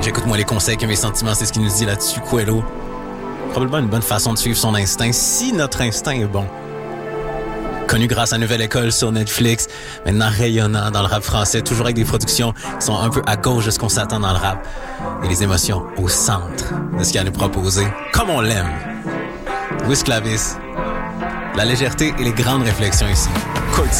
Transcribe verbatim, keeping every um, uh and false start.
J'écoute moins les conseils que mes sentiments, c'est ce qu'il nous dit là-dessus, Coelho. Probablement une bonne façon de suivre son instinct, si notre instinct est bon. Connu grâce à Nouvelle École sur Netflix, maintenant rayonnant dans le rap français, toujours avec des productions qui sont un peu à gauche de ce qu'on s'attend dans le rap. Et les émotions au centre de ce qu'il a à nous proposer, comme on l'aime. Louis Clavis, la légèreté et les grandes réflexions ici. Courtside.